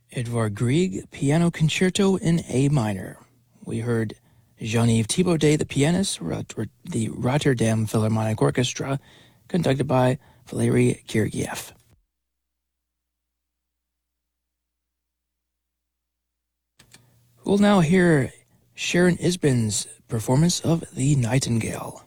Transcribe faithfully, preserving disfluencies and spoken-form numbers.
Edvard Grieg Piano Concerto in A minor. We heard Jean-Yves Thibaudet, the pianist, the Rotterdam Philharmonic Orchestra, conducted by Valery Gergiev. We'll now hear Sharon Isbin's performance of The Nightingale.